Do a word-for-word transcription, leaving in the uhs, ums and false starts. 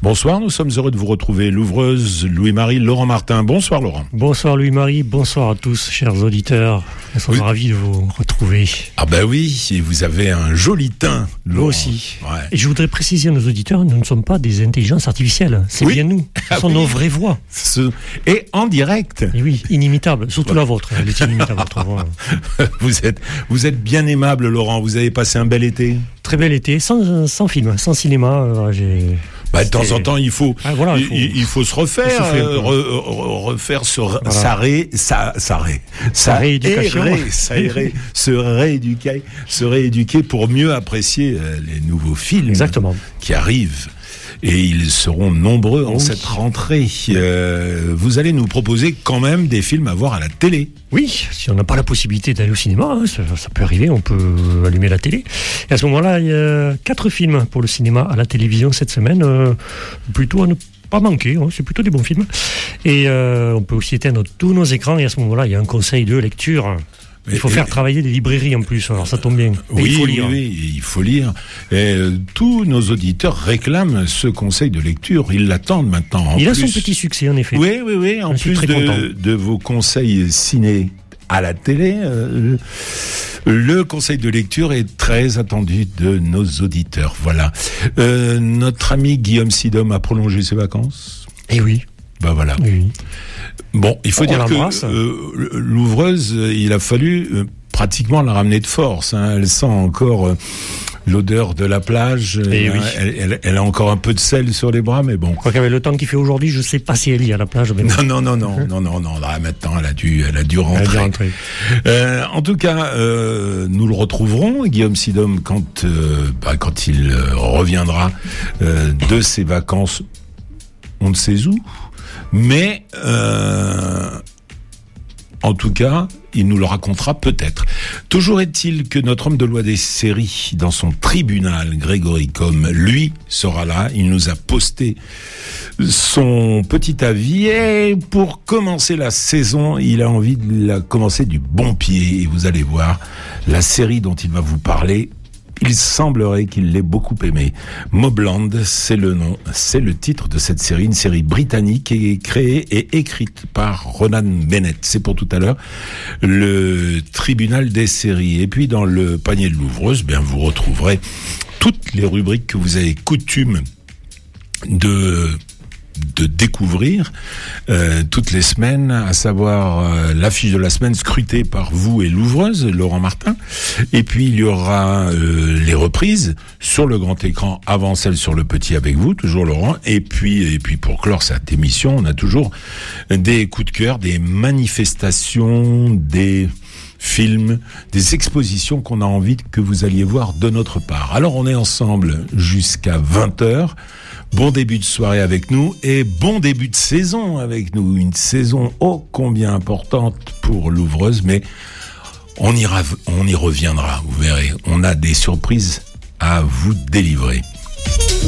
Bonsoir, nous sommes heureux de vous retrouver. L'ouvreuse Louis-Marie, Laurent Martin. Bonsoir Laurent. Bonsoir Louis-Marie, bonsoir à tous, chers auditeurs. Nous sommes oui. ravis de vous retrouver. Ah ben oui, et vous avez un joli teint, Laurent. Moi aussi. Ouais. Et je voudrais préciser à nos auditeurs, nous ne sommes pas des intelligences artificielles. C'est oui. bien nous. Ce ah sont oui. nos vraies voix. Ce... Et en direct. Et oui, inimitable. Surtout ouais. la vôtre. Elle est inimitable, votre voix. Vous êtes, vous êtes bien aimable, Laurent. Vous avez passé un bel été. Très bel été, sans, sans film, sans cinéma. Euh, j'ai... Bah, de temps en temps, il faut, ah, voilà, il, faut il, il faut se refaire, euh, re, re, refaire sur voilà. sa ré, sa, sa ré, sa rééducation, ré, sa ré, se rééduquer, se rééduquer pour mieux apprécier euh, les nouveaux films Exactement. qui arrivent. Et ils seront nombreux en oui. cette rentrée. Euh, vous allez nous proposer quand même des films à voir à la télé. Oui, si on n'a pas la possibilité d'aller au cinéma, hein, ça, ça peut arriver, on peut allumer la télé. Et à ce moment-là, il y a quatre films pour le cinéma à la télévision cette semaine, euh, plutôt à ne pas manquer, hein, c'est plutôt des bons films. Et euh, on peut aussi éteindre tous nos écrans, et à ce moment-là, il y a un conseil de lecture. Il faut et, faire et, travailler des librairies en plus, alors ça tombe bien. Et oui, il faut lire. oui, oui, il faut lire. Et euh, tous nos auditeurs réclament ce conseil de lecture. Ils l'attendent maintenant. En il plus, a son petit succès, en effet. Oui, oui, oui. En Je plus de, de vos conseils ciné à la télé, euh, le conseil de lecture est très attendu de nos auditeurs. Voilà. Euh, notre ami Guillaume Sidom a prolongé ses vacances. Eh oui. Ben voilà. Oui. Bon, il faut On dire l'embrasse. que euh, l'ouvreuse, il a fallu euh, pratiquement la ramener de force. Hein. Elle sent encore euh, l'odeur de la plage. Et euh, oui. elle, elle, elle a encore un peu de sel sur les bras, mais bon. Quoi qu'avec le temps qu'il fait aujourd'hui, je sais pas si elle y est à la plage. Mais non, non, non, non, non, non, non. Là, maintenant, elle a dû, elle a dû rentrer. Elle a dû rentrer. Euh, en tout cas, euh, nous le retrouverons, Guillaume Sidom, quand, euh, bah, quand il euh, reviendra euh, de ses vacances. On ne sait où. Mais, euh, en tout cas, il nous le racontera peut-être. Toujours est-il que notre homme de loi des séries, dans son tribunal, Grégory Combes, lui, sera là. Il nous a posté son petit avis. Et pour commencer la saison, il a envie de la commencer du bon pied. Et vous allez voir, la série dont il va vous parler, il semblerait qu'il l'ait beaucoup aimé. Mobland, c'est le nom, c'est le titre de cette série, une série britannique qui est créée et écrite par Ronan Bennett. C'est pour tout à l'heure, le tribunal des séries. Et puis dans le panier de l'ouvreuse, bien vous retrouverez toutes les rubriques que vous avez coutume de de découvrir euh, toutes les semaines, à savoir euh, l'affiche de la semaine scrutée par vous et l'ouvreuse, Laurent Martin. Et puis il y aura euh, les reprises sur le grand écran avant celle sur le petit avec vous, toujours Laurent. Et puis, et puis pour clore cette émission, on a toujours des coups de cœur, des manifestations, des films, des expositions qu'on a envie que vous alliez voir de notre part. Alors on est ensemble jusqu'à vingt heures. Bon début de soirée avec nous et bon début de saison avec nous. Une saison ô combien importante pour l'ouvreuse, mais on ira, on y reviendra, vous verrez. On a des surprises à vous délivrer.